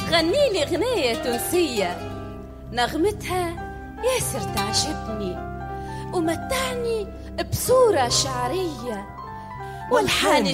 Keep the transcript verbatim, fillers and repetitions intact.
غني لي غنية تونسية نغمتها ياسر تعجبني ومتعني بصورة شعرية والحان